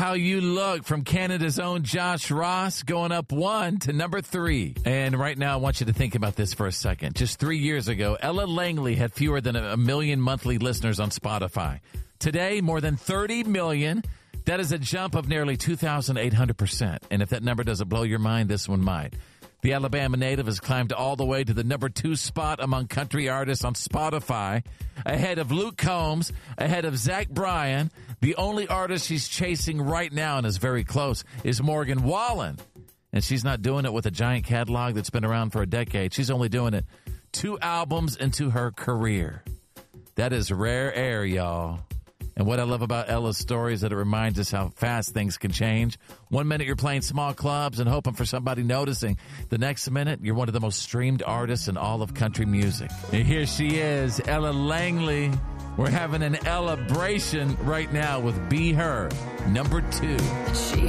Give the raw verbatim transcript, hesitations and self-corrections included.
How You Look from Canada's own Josh Ross, going up one to number three. And right now, I want you to think about this for a second. Just three years ago, Ella Langley had fewer than a million monthly listeners on Spotify. Today, more than thirty million. That is a jump of nearly two thousand eight hundred percent. And if that number doesn't blow your mind, this one might. The Alabama native has climbed all the way to the number two spot among country artists on Spotify, ahead of Luke Combs, ahead of Zach Bryan. The only artist she's chasing right now and is very close is Morgan Wallen. And she's not doing it with a giant catalog that's been around for a decade. She's only doing it two albums into her career. That is rare air, y'all. And what I love about Ella's story is that it reminds us how fast things can change. One minute you're playing small clubs and hoping for somebody noticing. The next minute, you're one of the most streamed artists in all of country music. And here she is, Ella Langley. We're having an Ella-bration right now with Be Her, number two. She